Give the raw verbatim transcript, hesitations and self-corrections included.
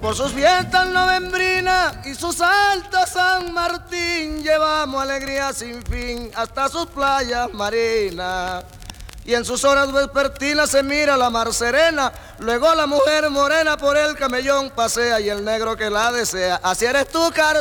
Por sus fiestas novembrinas y sus altos San Martín llevamos alegría sin fin hasta sus playas marinas. Y en sus horas vespertinas se mira la mar serena, luego la mujer morena por el camellón pasea y el negro que la desea. Así eres tú, Carmen.